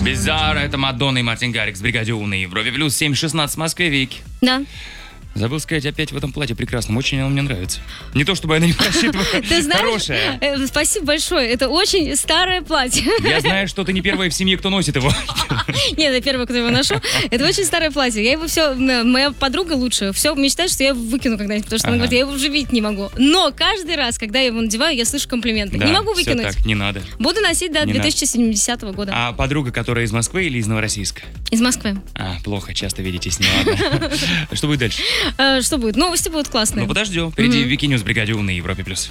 Bizarre, это Мадонна и Мартин Гаррикс, Бригаде У на Европе плюс 7:16 в Москве, Вики. Да. Забыл сказать, опять в этом платье прекрасном. Очень оно мне нравится. Не то, чтобы я на него рассчитываю. Ты знаешь, хорошее. Спасибо большое. Это очень старое платье. Я знаю, что ты не первая в семье, кто носит его. Нет, я первая, кто его ношу. Это очень старое платье. Я его все... Моя подруга лучшая все мечтает, что я его выкину когда-нибудь, потому что она говорит, я его уже видеть не могу. Но каждый раз, когда я его надеваю, я слышу комплименты. Да, Не могу всё выкинуть. так, не надо. Буду носить до 2070 года. А подруга, которая из Москвы или из Новороссийска? Из Москвы. Плохо, часто видитесь, не ладно. Что будет дальше? Что будет? Новости будут классные. Ну, подождем. Впереди Вики Ньюс, Бригаде У на Европе плюс.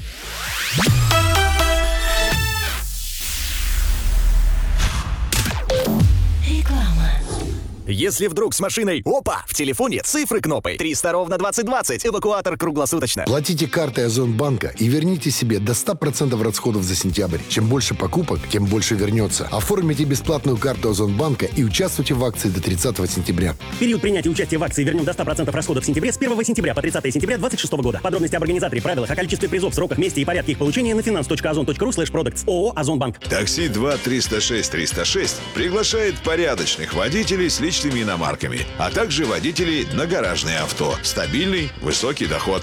Если вдруг с машиной, опа, в телефоне цифры кнопой. 300 ровно 2020. Эвакуатор круглосуточно. Платите картой Озонбанка и верните себе до 100% расходов за сентябрь. Чем больше покупок, тем больше вернется. Оформите бесплатную карту Озонбанка и участвуйте в акции до 30 сентября. Период принятия участия в акции «Вернем до 100% расходов в сентябре» с 1 сентября по 30 сентября 2026 года. Подробности об организаторе, правилах, о количестве призов, сроках, месте и порядке их получения на finance.ozon.ru/products. ООО «Озонбанк». Такси 2-306-306 приглашает порядочных водителей с личными иномарками, а также водителей на гаражные авто. Стабильный, высокий доход.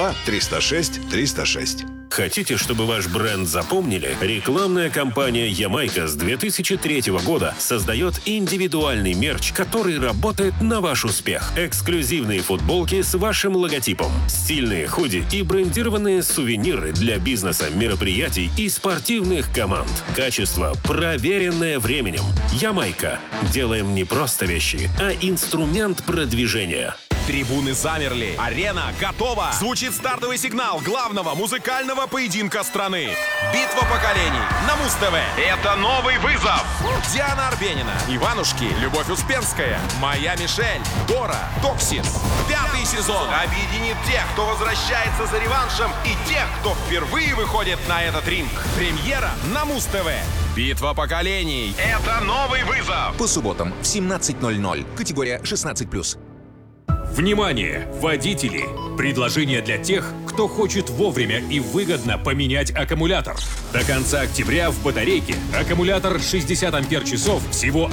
2-306-306. Хотите, чтобы ваш бренд запомнили? Рекламная кампания «Ямайка» с 2003 года создает индивидуальный мерч, который работает на ваш успех. Эксклюзивные футболки с вашим логотипом, стильные худи и брендированные сувениры для бизнеса, мероприятий и спортивных команд. Качество, проверенное временем. «Ямайка». Делаем не просто вещи, а инструмент продвижения. Трибуны замерли, арена готова. Звучит стартовый сигнал главного музыкального поединка страны. Битва поколений на Муз-ТВ. Это новый вызов. Диана Арбенина, Иванушки, Любовь Успенская, Моя Мишель, Дора, Токсис. 5-й сезон объединит тех, кто возвращается за реваншем, и тех, кто впервые выходит на этот ринг. Премьера на Муз-ТВ. Битва поколений. Это новый вызов. По субботам в 17:00. Категория 16+. Внимание, водители! Предложение для тех, кто хочет вовремя и выгодно поменять аккумулятор. До конца октября в батарейке аккумулятор 60 ампер-часов всего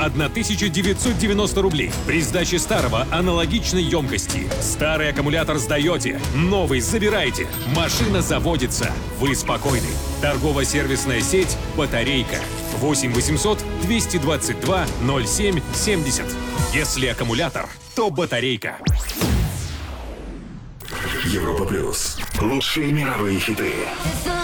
1990 рублей. При сдаче старого аналогичной емкости. Старый аккумулятор сдаете, новый забираете. Машина заводится. Вы спокойны. Торгово-сервисная сеть «Батарейка». 8 800 222 07 70. Если аккумулятор, то батарейка. Европа плюс. Лучшие мировые хиты.